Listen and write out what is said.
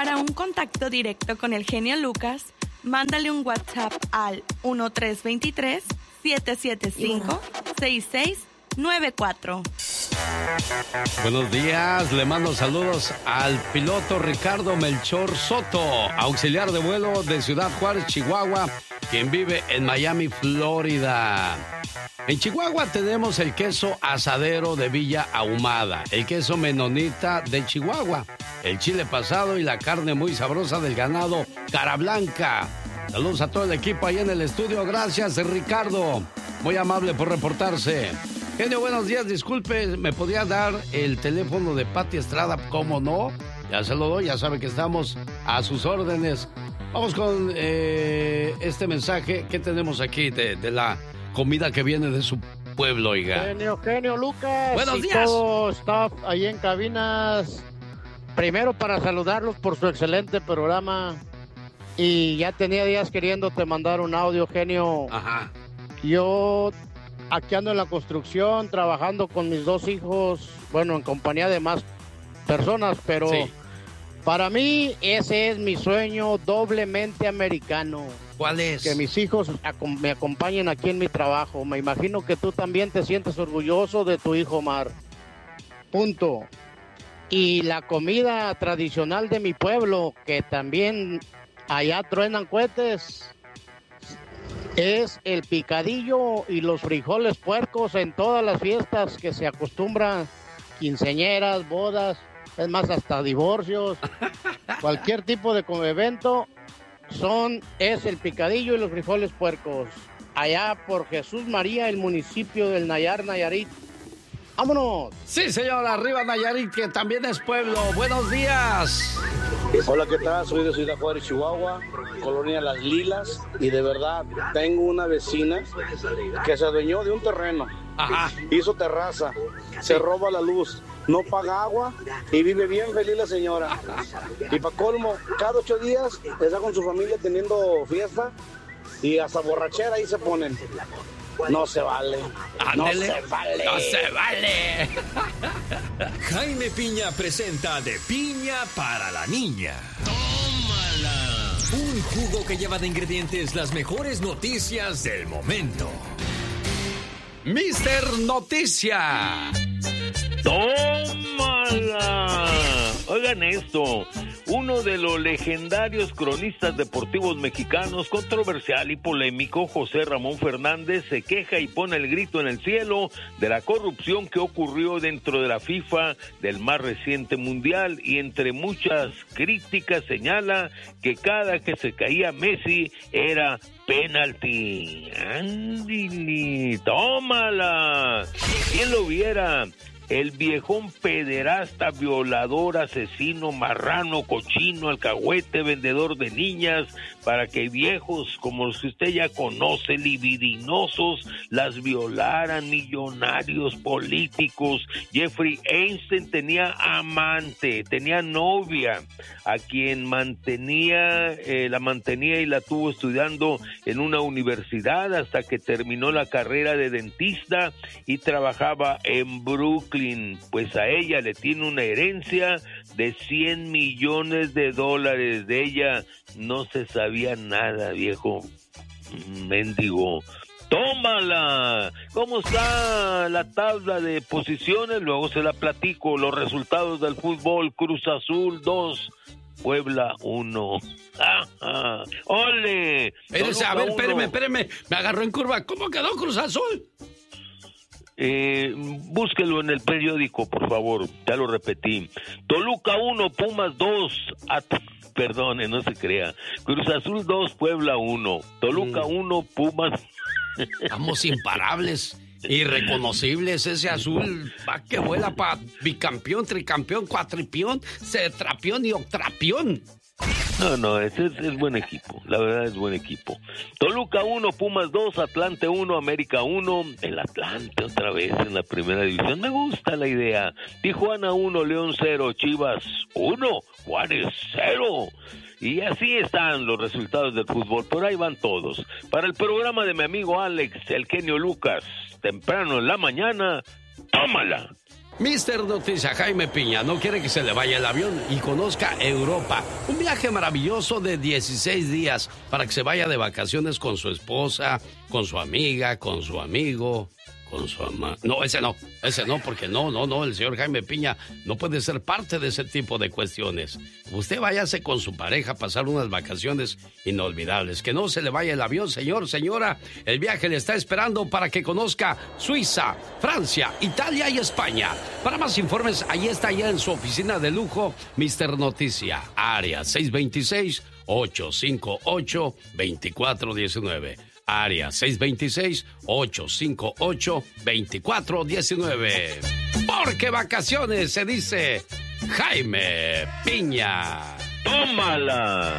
Para un contacto directo con el genio Lucas, mándale un WhatsApp al 1323-775-6694. Buenos días, le mando saludos al piloto Ricardo Melchor Soto, auxiliar de vuelo de Ciudad Juárez, Chihuahua, quien vive en Miami, Florida. En Chihuahua tenemos el queso asadero de Villa Ahumada, el queso menonita de Chihuahua, el chile pasado y la carne muy sabrosa del ganado Cara Blanca. Saludos a todo el equipo ahí en el estudio. Gracias, Ricardo. Muy amable por reportarse. Genio, buenos días. Disculpe, ¿me podría dar el teléfono de Pati Estrada? ¿Cómo no? Ya se lo doy, ya sabe que estamos a sus órdenes. Vamos con este mensaje que tenemos aquí de la comida que viene de su pueblo, oiga. Genio Lucas. Buenos días. Todo staff ahí en cabinas. Primero para saludarlos por su excelente programa. Y ya tenía días queriéndote mandar un audio, genio. Ajá. Yo aquí ando en la construcción, trabajando con mis dos hijos, bueno, en compañía de más personas, pero sí, para mí ese es mi sueño doblemente americano. ¿Cuál es? Que mis hijos me acompañen aquí en mi trabajo. Me imagino que tú también te sientes orgulloso de tu hijo Omar. Punto. Y la comida tradicional de mi pueblo, que también allá truenan cohetes, es el picadillo y los frijoles puercos en todas las fiestas que se acostumbran, quinceañeras, bodas, es más, hasta divorcios, cualquier tipo de evento, es el picadillo y los frijoles puercos. Allá por Jesús María, el municipio del Nayar, Nayarit. ¡Vámonos! Sí, señor, arriba Nayarit, que también es pueblo. ¡Buenos días! Hola, ¿qué tal? Soy de Ciudad Juárez, Chihuahua, colonia Las Lilas, y de verdad tengo una vecina que se adueñó de un terreno. Ajá. Hizo terraza, se roba la luz, no paga agua y vive bien feliz la señora. Y para colmo, cada 8 días está con su familia teniendo fiesta y hasta borrachera ahí se ponen. No se vale. Ándele. No se vale. No se vale. Jaime Piña presenta De Piña para la Niña. ¡Tómala! Un jugo que lleva de ingredientes las mejores noticias del momento. Mister Noticia. ¡Tómala! Oigan esto. Uno de los legendarios cronistas deportivos mexicanos, controversial y polémico, José Ramón Fernández, se queja y pone el grito en el cielo de la corrupción que ocurrió dentro de la FIFA del más reciente mundial, y entre muchas críticas señala que cada que se caía Messi era penalti. ¡Ándale! ¡Tómala! ¿Quién lo viera? El viejón pederasta, violador, asesino, marrano, cochino, alcahuete, vendedor de niñas, para que viejos como los que usted ya conoce, libidinosos, las violaran, millonarios, políticos. Jeffrey Einstein tenía amante, tenía novia, a quien la mantenía y la tuvo estudiando en una universidad hasta que terminó la carrera de dentista y trabajaba en Brooklyn. Pues a ella le tiene una herencia de $100 millones. De ella no se sabía nada, viejo mendigo. ¡Tómala! ¿Cómo está la tabla de posiciones? Luego se la platico. Los resultados del fútbol: Cruz Azul 2, Puebla 1. ¡Ole! A ver, espéreme. Me agarró en curva. ¿Cómo quedó Cruz Azul? Búsquelo en el periódico, por favor. Ya lo repetí. Toluca 1, Pumas 2. Perdone, no se crea. Cruz Azul 2, Puebla 1. Toluca 1, Pumas. Estamos imparables, irreconocibles. Ese azul va que vuela para bicampeón, tricampeón, cuatripión, cetrapión y octrapión. No, ese es buen equipo, la verdad es buen equipo. Toluca 1, Pumas 2, Atlante 1, América 1, el Atlante otra vez en la primera división, me gusta la idea. Tijuana 1, León 0, Chivas 1, Juárez 0. Y así están los resultados del fútbol, por ahí van todos. Para el programa de mi amigo Alex, el genio Lucas, temprano en la mañana, tómala. Mister Noticia, Jaime Piña, no quiere que se le vaya el avión y conozca Europa. Un viaje maravilloso de 16 días para que se vaya de vacaciones con su esposa, con su amiga, con su amigo, con su amante. No, ese no, porque no, el señor Jaime Piña no puede ser parte de ese tipo de cuestiones. Usted váyase con su pareja a pasar unas vacaciones inolvidables. Que no se le vaya el avión, señor, señora. El viaje le está esperando para que conozca Suiza, Francia, Italia y España. Para más informes, ahí está ya en su oficina de lujo, Mister Noticia, área 626-858-2419. Área 626-858-2419. Porque vacaciones se dice Jaime Piña. ¡Tómala!